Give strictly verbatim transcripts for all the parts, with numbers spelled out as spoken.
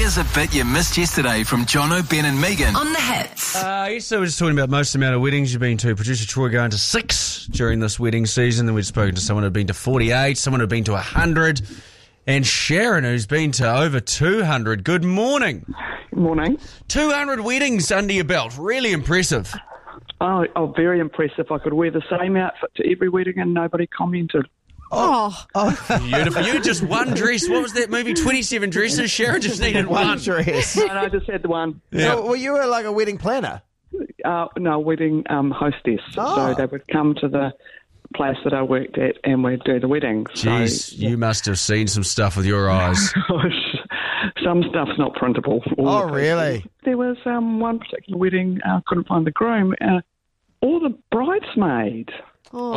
Here's a bit you missed yesterday from Jono, Ben and Megan on The Hits. Uh, yes, I was just talking about most amount of weddings you've been to. Producer Troy going to six during this wedding season. Then we'd spoken to someone who'd been to forty-eight, someone who'd been to one hundred, and Sharon, who's been to over two hundred. Good morning. Good morning. two hundred weddings under your belt. Really impressive. Oh, oh, very impressive. I could wear the same outfit to every wedding and nobody commented. Oh, Beautiful. You just one dress. What was that movie? twenty-seven dresses. Sharon just needed one. One dress. No, no, I just had the one. Yeah. So, well, you were like a wedding planner. Uh, no, wedding um, hostess. Oh. So they would come to the place that I worked at and we'd do the wedding. Jeez, So, you must have seen some stuff with your eyes. gosh, some stuff's not printable. All Oh, the really? pieces. There was um, one particular wedding, I uh, couldn't find the groom, uh, or the bridesmaid. Oh,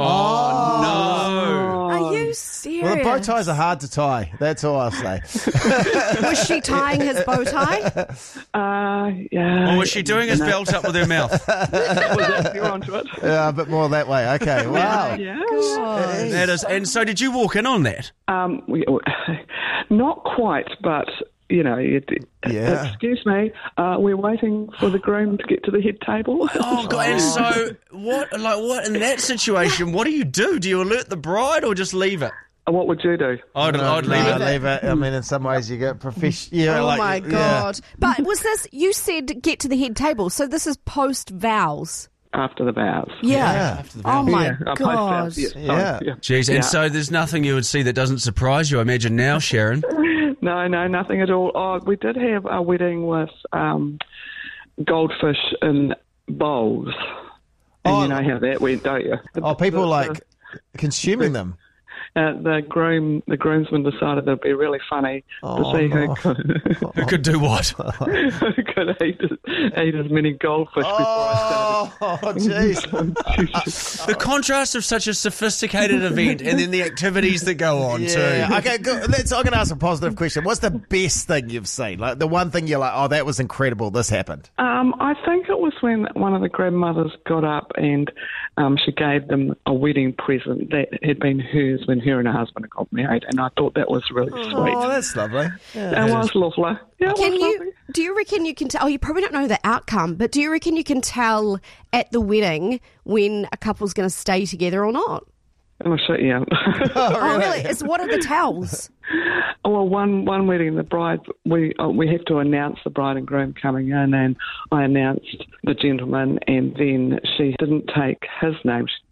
are you serious? Well, the bow ties are hard to tie. That's all I'll say. Was she tying his bow tie? Uh, yeah. no. Or was she doing his belt up with her mouth? Was that, you're onto it. Yeah, a bit more that way. Okay, wow. Yeah. That is. And so did you walk in on that? Um, we, not quite, but you know, it, Yeah. excuse me, uh, we're waiting for the groom to get to the head table. Oh, God. And so what, like, what in that situation, what do you do? Do you alert the bride or just leave it? What would you do? I'd, I'd leave No, it. leave it. I mean, in some ways, you get professional. Yeah, Oh like, my yeah. God. But was this, you said get to the head table, so this is post vows. After the vows. Yeah. Yeah. After the Oh vow. my Yeah, uh, God. post-vows, yes, sorry, Yeah. yeah. Jeez, and Yeah. so there's nothing you would see that doesn't surprise you, I imagine now, Sharon. No, no, nothing at all. Oh, we did have a wedding with um, goldfish in bowls. And Oh. you know how that went, don't you? Oh, people The- like consuming them. Uh, the groom, the groomsman decided it'd be really funny Oh, to see who no. could, Who could do what? who could eat, as- eat as many goldfish before I Oh, jeez. started. The contrast of such a sophisticated event and then the activities that go on, Yeah. too. Okay, good. Let's, I'm going to ask a positive question. What's the best thing you've seen? Like the one thing you're like, oh, that was incredible. This happened. Um, I think it was when one of the grandmothers got up and um, she gave them a wedding present that had been hers when her and her husband had got married, and I thought that was really sweet. Oh, that's lovely. Yeah. It was lovely. Yeah, it Can was you, lovely. do you reckon you can tell, oh, you probably don't know the outcome, but do you reckon you can tell at the wedding when a couple's going to stay together or not? Oh, shit, yeah. Oh, really? It's, what are the tells? Well, one one wedding, the bride, we uh, we have to announce the bride and groom coming in, and I announced the gentleman, and then she didn't take his name. She